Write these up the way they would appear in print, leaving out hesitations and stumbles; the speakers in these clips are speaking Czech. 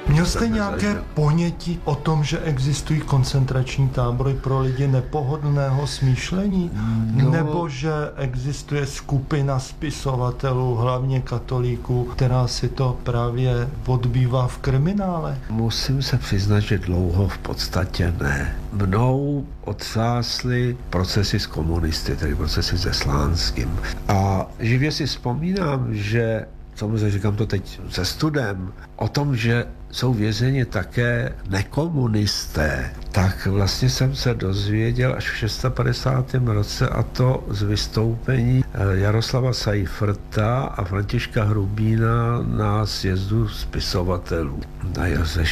Měl jste nějaké ponětí o tom, že existují koncentrační tábory pro lidi nepohodlného smýšlení? No. Nebo že existuje skupina spisovatelů, hlavně katolíků, která si to právě odbývá v kriminále? Musím se přiznat, že dlouho v podstatě ne. Mnou otřásly procesy s komunisty, tedy procesy se Slánským. A živě si vzpomínám, že samozřejmě říkám to teď se studem, o tom, že jsou vězeni také nekomunisté, tak vlastně jsem se dozvěděl až v 650. roce, a to z vystoupení Jaroslava Seifrta a Františka Hrubína na sjezdu spisovatelů na jaře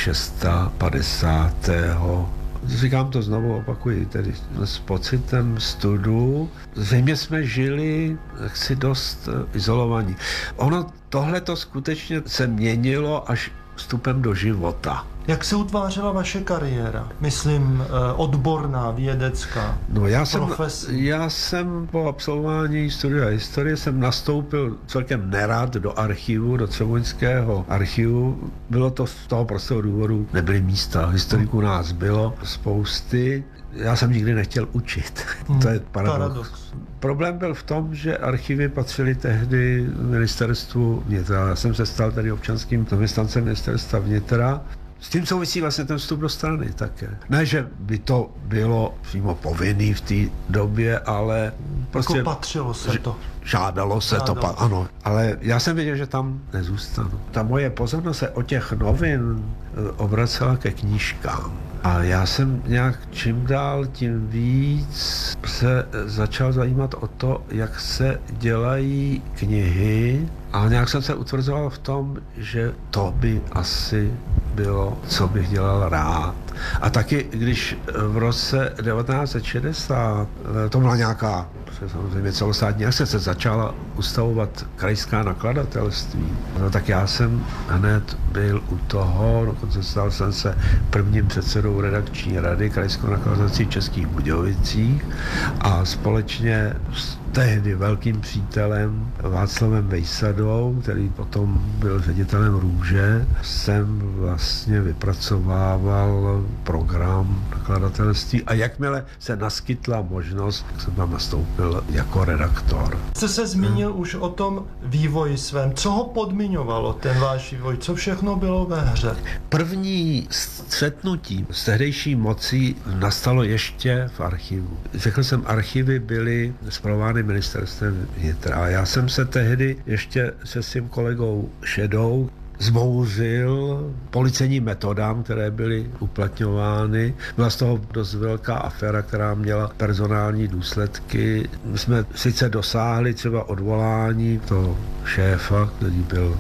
650. Říkám to znovu, opakuji, tedy s pocitem studu. Zřejmě jsme žili jaksi dost izolovaní. Ono tohleto skutečně se měnilo až vstupem do života. Jak se utvářela vaše kariéra? Myslím, odborná, vědecká, No profesní. já jsem po absolvování studia historie jsem nastoupil celkem nerad do archivu, do Třeboňského archivu. Bylo to z toho prostého důvodu, nebyly místa, historiků nás bylo spousty. Já jsem nikdy nechtěl učit. To je paradox. Problém byl v tom, že archivy patřily tehdy ministerstvu vnitra. Já jsem se stal tady občanským zaměstnancem ministerstva vnitra. S tím souvisí vlastně ten vstup do strany také. Ne, že by to bylo přímo povinný v té době, ale prostě... Jako patřilo se to. Žádalo se to, ano. Ale já jsem věděl, že tam nezůstanu. Ta moje pozornost se o těch novin obracela ke knížkám. A já jsem nějak čím dál tím víc se začal zajímat o to, jak se dělají knihy, a nějak jsem se utvrzoval v tom, že to by asi bylo, co bych dělal rád. A taky, když v roce 1960, to byla nějaká samozřejmě celostátní akce, se začala ustavovat krajská nakladatelství, no, tak já jsem hned byl u toho, dokonce stal jsem se prvním předsedou redakční rady krajského nakladatelství v Českých Budějovicích a společně s tehdy velkým přítelem Václavem Vejsadou, který potom byl ředitelem Růže, jsem vlastně vypracovával program nakladatelství a jakmile se naskytla možnost, tak jsem tam nastoupil jako redaktor. Jste se zmínil už o tom vývoji svém. Co ho podmiňovalo, ten váš vývoj? Co všechno bylo ve hře? První střetnutí s tehdejší mocí nastalo ještě v archivu. Řekl jsem, archivy byly spravovány ministerstvem vnitra. A já jsem se tehdy ještě se svým kolegou Šedou zbouřil policejním metodám, které byly uplatňovány. Byla z toho dost velká aféra, která měla personální důsledky. My jsme sice dosáhli třeba odvolání toho šéfa, který byl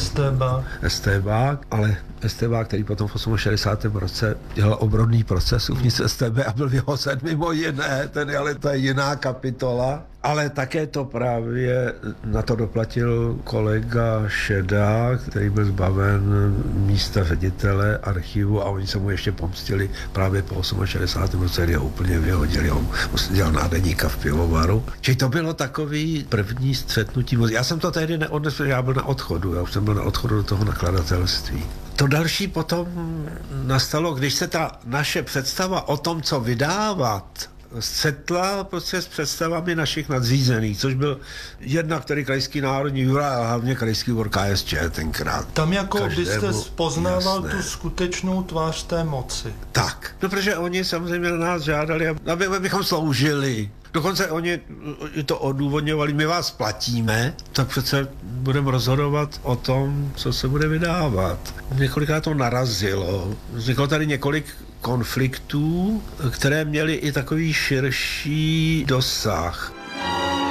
Estébák, ale Estébák, který potom v 68. roce dělal obrodný proces uvnitř StB a byl vyhozen mimo jiné, ale to je jiná kapitola. Ale také to právě na to doplatil kolega Šeda, který byl zbaven místa ředitele archivu a oni se mu ještě pomstili právě po 68. roce, kdy ho úplně vyhodili, on dělal nádeníka v pivovaru. Čili to bylo takový první střetnutí. Já jsem to tehdy neodnesl, já byl na odchodu, já už jsem byl na odchodu do toho nakladatelství. To další potom nastalo, když se ta naše představa o tom, co vydávat, střetla prostě s představami našich nadřízených, což byl jednak který krajský národní jura a hlavně krajský výbor KSČ tenkrát. Tam jako byste poznával tu skutečnou tvář té moci. Tak, no protože oni samozřejmě na nás žádali, abychom sloužili. Dokonce oni to odůvodňovali, my vás platíme, tak přece budeme rozhodovat o tom, co se bude vydávat. Několikrát to narazilo. Vzniklo tady několik konfliktů, které měly i takový širší dosah.